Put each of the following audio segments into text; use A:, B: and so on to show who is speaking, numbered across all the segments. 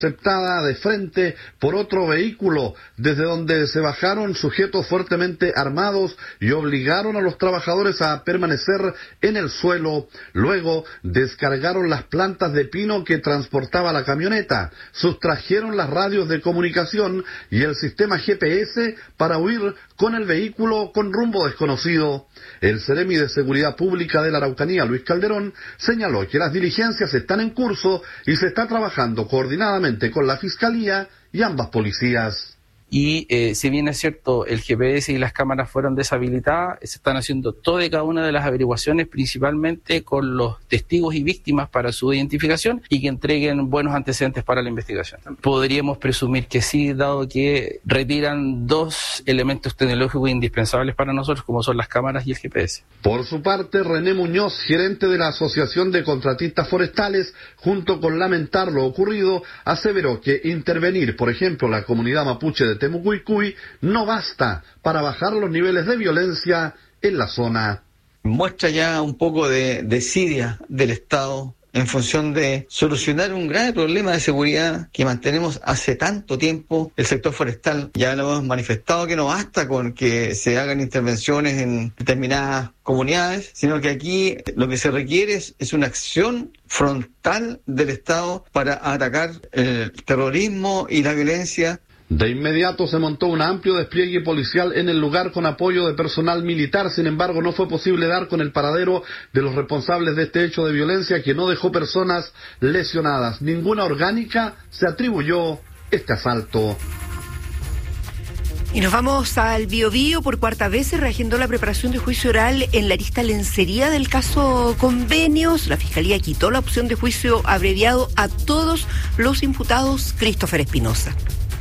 A: interceptada de frente por otro vehículo, desde donde se bajaron sujetos fuertemente armados y obligaron a los trabajadores a permanecer en el suelo. Luego descargaron las plantas de pino que transportaba la camioneta, sustrajeron las radios de comunicación y el sistema GPS para huir con el vehículo con rumbo desconocido. El Seremi de Seguridad Pública de la Araucanía, Luis Calderón, señaló que las diligencias están en curso y se está trabajando coordinadamente con la Fiscalía y ambas policías.
B: Y si bien es cierto, el GPS y las cámaras fueron deshabilitadas, se están haciendo toda y cada una de las averiguaciones, principalmente con los testigos y víctimas para su identificación y que entreguen buenos antecedentes para la investigación. Podríamos presumir que sí, dado que retiran dos elementos tecnológicos indispensables para nosotros, como son las cámaras y el GPS.
A: Por su parte, René Muñoz, gerente de la Asociación de Contratistas Forestales, junto con lamentar lo ocurrido, aseveró que intervenir, por ejemplo, la comunidad mapuche de Temucuicui no basta para bajar los niveles de violencia en la zona.
C: Muestra ya un poco de desidia del Estado en función de solucionar un grave problema de seguridad que mantenemos hace tanto tiempo. El sector forestal ya lo hemos manifestado que no basta con que se hagan intervenciones en determinadas comunidades, sino que aquí lo que se requiere es una acción frontal del Estado para atacar el terrorismo y la violencia.
A: De inmediato se montó un amplio despliegue policial en el lugar con apoyo de personal militar. Sin embargo, no fue posible dar con el paradero de los responsables de este hecho de violencia que no dejó personas lesionadas. Ninguna orgánica se atribuyó este asalto.
D: Y nos vamos al Biobío. Por cuarta vez se reagendó la preparación de juicio oral en la arista Lencería del caso Convenios. La Fiscalía quitó la opción de juicio abreviado a todos los imputados. Christopher Espinosa.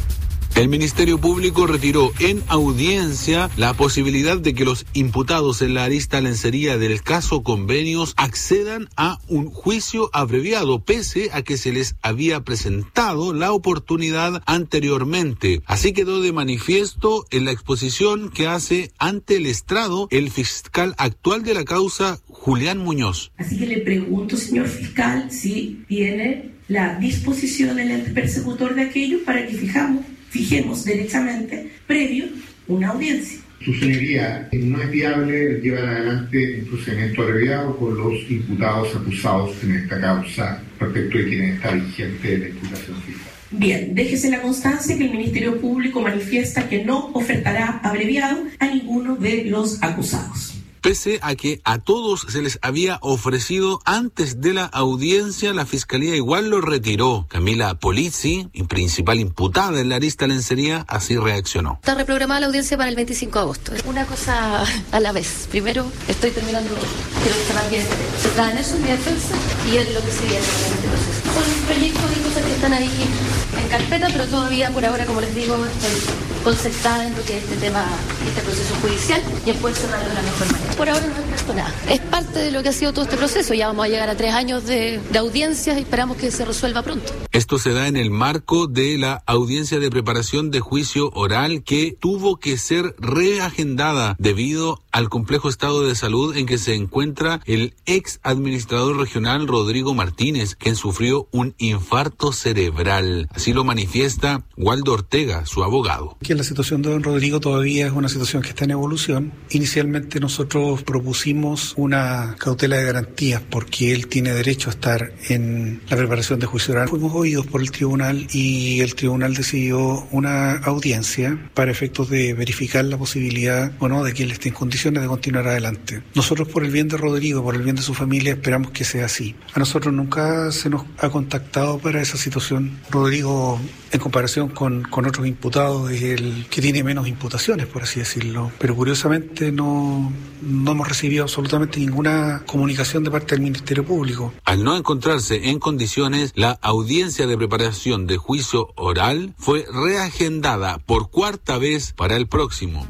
E: El Ministerio Público retiró en audiencia la posibilidad de que los imputados en la arista Lencería del caso Convenios accedan a un juicio abreviado, pese a que se les había presentado la oportunidad anteriormente. Así quedó de manifiesto en la exposición que hace ante el estrado el fiscal actual de la causa, Julián Muñoz.
F: Así que le pregunto, señor fiscal, si tiene la disposición del ente persecutor de aquello para que fijemos derechamente, previo, una audiencia.
G: Su señoría, no es viable llevar adelante un procedimiento abreviado con los imputados acusados en esta causa respecto de quien está vigente la imputación fiscal.
F: Bien, déjese la constancia que el Ministerio Público manifiesta que no ofertará abreviado a ninguno de los acusados.
E: Pese a que a todos se les había ofrecido antes de la audiencia, la Fiscalía igual lo retiró. Camila Polizzi, principal imputada en la arista Lencería, así reaccionó.
H: Está reprogramada la audiencia para el 25 de agosto. Una cosa a la vez. Primero, estoy terminando, quiero estar bien. Se traen eso en mi defensa y es lo que se viene en este proceso. Son proyectos y cosas que están ahí en carpeta, pero todavía por ahora, como les digo, estoy concertada en lo que es este tema, este proceso judicial, y en poder cerrarlo de la mejor manera. Por ahora no he visto nada. Es parte de lo que ha sido todo este proceso. Ya vamos a llegar a 3 años de audiencias y esperamos que se resuelva pronto.
E: Esto se da en el marco de la audiencia de preparación de juicio oral que tuvo que ser reagendada debido al complejo estado de salud en que se encuentra el ex administrador regional Rodrigo Martínez, quien sufrió un infarto cerebral. Así lo manifiesta Waldo Ortega, su abogado.
I: Que la situación de don Rodrigo todavía es una situación que está en evolución. Inicialmente nosotros propusimos una cautela de garantías porque él tiene derecho a estar en la preparación de juicio oral. Fuimos oídos por el tribunal y el tribunal decidió una audiencia para efectos de verificar la posibilidad o no de que él esté en condiciones de continuar adelante. Nosotros, por el bien de Rodrigo, por el bien de su familia, esperamos que sea así. A nosotros nunca se nos ha contactado para esa situación. Rodrigo, en comparación con otros imputados, es el que tiene menos imputaciones, por así decirlo. Pero curiosamente no hemos recibido absolutamente ninguna comunicación de parte del Ministerio Público.
E: Al no encontrarse en condiciones, la audiencia de preparación de juicio oral fue reagendada por cuarta vez para el próximo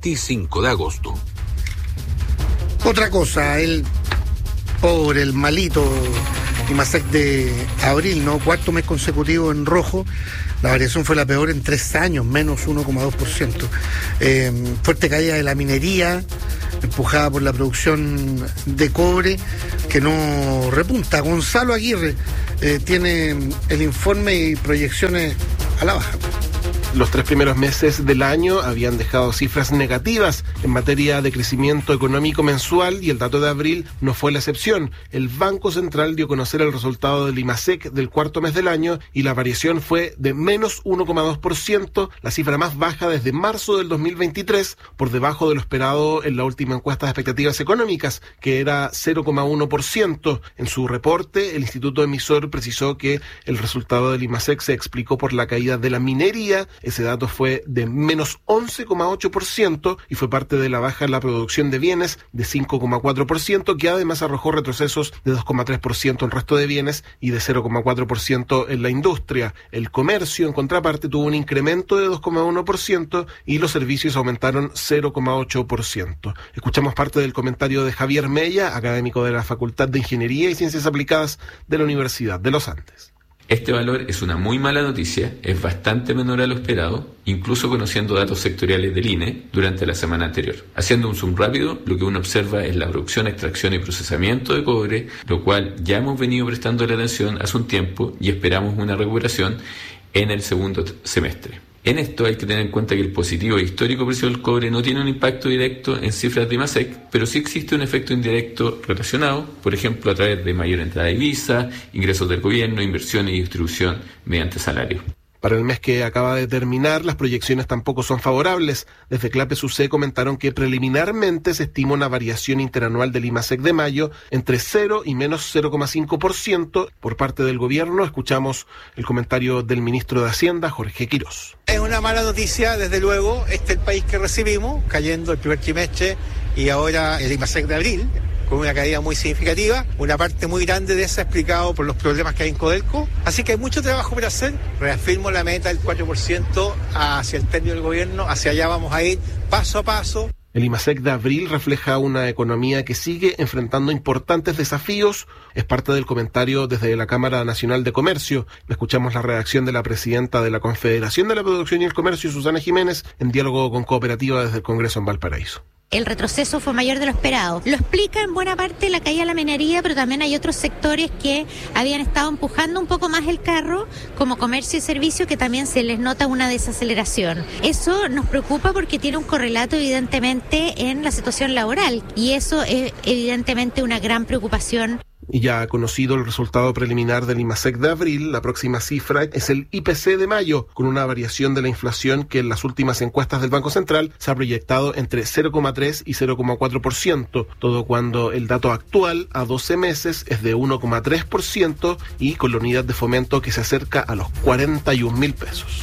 E: 25 de agosto.
J: Otra cosa, el pobre, el malito Imasec de abril, ¿no? 4º mes consecutivo en rojo. La variación fue la peor en 3 años, menos 1,2%. Fuerte caída de la minería, empujada por la producción de cobre, que no repunta. Gonzalo Aguirre tiene el informe y proyecciones a la baja.
K: Los 3 primeros meses del año habían dejado cifras negativas en materia de crecimiento económico mensual y el dato de abril no fue la excepción. El Banco Central dio a conocer el resultado del IMASEC del cuarto mes del año y la variación fue de menos 1,2%, la cifra más baja desde marzo del 2023, por debajo de lo esperado en la última encuesta de expectativas económicas, que era 0,1%. En su reporte, el instituto emisor precisó que el resultado del IMASEC se explicó por la caída de la minería. Ese dato fue de menos 11,8% y fue parte de la baja en la producción de bienes de 5,4%, que además arrojó retrocesos de 2,3% en resto de bienes y de 0,4% en la industria. El comercio, en contraparte, tuvo un incremento de 2,1% y los servicios aumentaron 0,8%. Escuchamos parte del comentario de Javier Mella, académico de la Facultad de Ingeniería y Ciencias Aplicadas de la Universidad de los Andes.
L: Este valor es una muy mala noticia, es bastante menor a lo esperado, incluso conociendo datos sectoriales del INE durante la semana anterior. Haciendo un zoom rápido, lo que uno observa es la producción, extracción y procesamiento de cobre, lo cual ya hemos venido prestando la atención hace un tiempo y esperamos una recuperación en el segundo semestre. En esto hay que tener en cuenta que el positivo e histórico precio del cobre no tiene un impacto directo en cifras de IMASEC, pero sí existe un efecto indirecto relacionado, por ejemplo, a través de mayor entrada de divisa, ingresos del gobierno, inversión y distribución mediante salario.
K: Para el mes que acaba de terminar, las proyecciones tampoco son favorables. Desde CLAPES-UC comentaron que preliminarmente se estima una variación interanual del IMASEC de mayo entre 0 y menos 0,5%. Por parte del gobierno, escuchamos el comentario del ministro de Hacienda, Jorge Quirós.
M: Es una mala noticia, desde luego, el país que recibimos, cayendo el primer trimestre y ahora el IMASEC de abril, con una caída muy significativa, una parte muy grande de esa explicado por los problemas que hay en Codelco, así que hay mucho trabajo por hacer. Reafirmo la meta del 4% hacia el término del gobierno, hacia allá vamos a ir paso a paso.
K: El IMASEC de abril refleja una economía que sigue enfrentando importantes desafíos. Es parte del comentario desde la Cámara Nacional de Comercio. Escuchamos la redacción de la presidenta de la Confederación de la Producción y el Comercio, Susana Jiménez, en diálogo con Cooperativa desde el Congreso en Valparaíso.
N: El retroceso fue mayor de lo esperado. Lo explica en buena parte la caída de la minería, pero también hay otros sectores que habían estado empujando un poco más el carro, como comercio y servicio, que también se les nota una desaceleración. Eso nos preocupa porque tiene un correlato evidentemente en la situación laboral y eso es evidentemente una gran preocupación.
K: Y ya ha conocido el resultado preliminar del IMASEC de abril, la próxima cifra es el IPC de mayo, con una variación de la inflación que en las últimas encuestas del Banco Central se ha proyectado entre 0,3 y 0,4%, todo cuando el dato actual a 12 meses es de 1,3% y con la unidad de fomento que se acerca a los 41.000 pesos.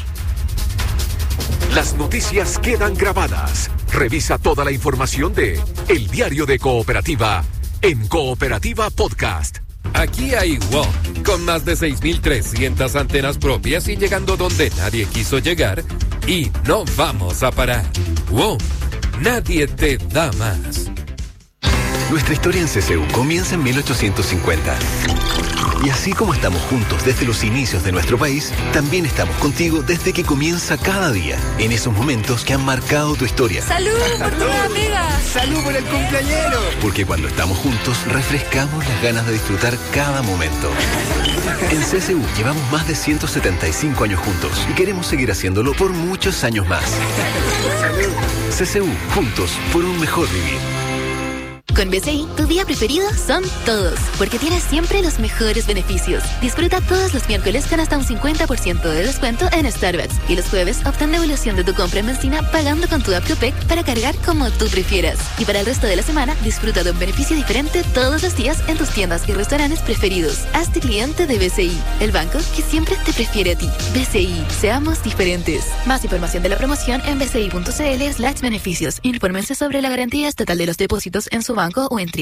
O: Las noticias quedan grabadas. Revisa toda la información de El Diario de Cooperativa en Cooperativa Podcast.
P: Aquí hay WOM, con más de 6.300 antenas propias y llegando donde nadie quiso llegar, y no vamos a parar. WOM, nadie te da más.
Q: Nuestra historia en CCU comienza en 1850. Y así como estamos juntos desde los inicios de nuestro país, también estamos contigo desde que comienza cada día, en esos momentos que han marcado tu historia.
R: ¡Salud por tu amiga!
J: ¡Salud por el cumpleañero!
Q: Porque cuando estamos juntos, refrescamos las ganas de disfrutar cada momento. En CCU llevamos más de 175 años juntos y queremos seguir haciéndolo por muchos años más. CCU, juntos por un mejor vivir.
S: Con BCI, tu día preferido son todos, porque tienes siempre los mejores beneficios. Disfruta todos los miércoles con hasta un 50% de descuento en Starbucks. Y los jueves, obtén devolución de tu compra en benzina pagando con tu app Copec para cargar como tú prefieras. Y para el resto de la semana, disfruta de un beneficio diferente todos los días en tus tiendas y restaurantes preferidos. Hazte cliente de BCI, el banco que siempre te prefiere a ti. BCI, seamos diferentes. Más información de la promoción en bci.cl/beneficios. Infórmense sobre la garantía estatal de los depósitos en su banco o en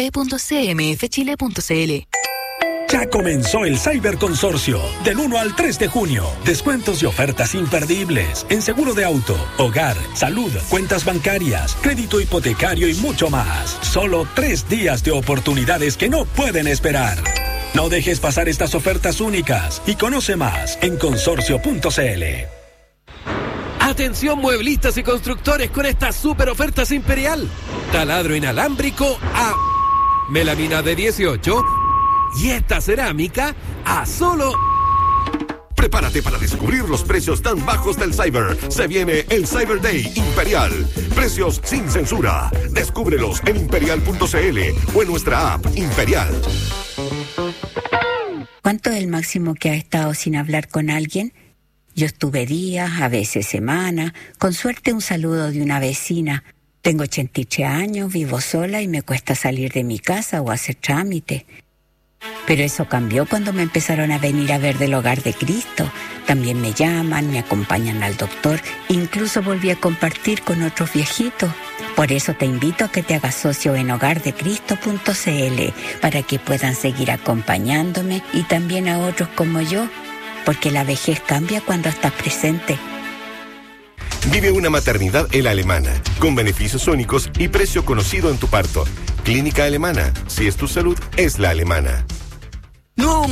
S: www.cmfchile.cl.
T: Ya comenzó el Cyber Consorcio, del 1 al 3 de junio. Descuentos y ofertas imperdibles en seguro de auto, hogar, salud, cuentas bancarias, crédito hipotecario y mucho más. Solo 3 días de oportunidades que no pueden esperar. No dejes pasar estas ofertas únicas y conoce más en consorcio.cl.
P: Atención mueblistas y constructores con estas super ofertas Imperial. Taladro inalámbrico a melamina de 18 y esta cerámica a solo...
S: Prepárate para descubrir los precios tan bajos del Cyber. Se viene el Cyber Day Imperial. Precios sin censura. Descúbrelos en imperial.cl o en nuestra app Imperial.
U: ¿Cuánto es el máximo que has estado sin hablar con alguien? Yo estuve días, a veces semanas, con suerte un saludo de una vecina. Tengo 83 años, vivo sola y me cuesta salir de mi casa o hacer trámite. Pero eso cambió cuando me empezaron a venir a ver del Hogar de Cristo. También me llaman, me acompañan al doctor, incluso volví a compartir con otros viejitos. Por eso te invito a que te hagas socio en hogardecristo.cl para que puedan seguir acompañándome y también a otros como yo, porque la vejez cambia cuando estás presente.
S: Vive una maternidad en la Alemana, con beneficios únicos y precio conocido en tu parto. Clínica Alemana, si es tu salud, es la alemana.
V: No.